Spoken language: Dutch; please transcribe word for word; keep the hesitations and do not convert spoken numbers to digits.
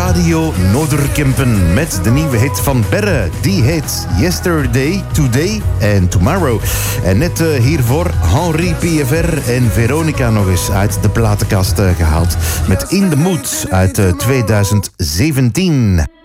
Radio Noorderkempen met de nieuwe hit van Berre. Die heet Yesterday, Today and Tomorrow. En net uh, hiervoor Henri P F R en Veronica nog eens uit de platenkast uh, gehaald. Met In the Mood uit uh, twintig zeventien.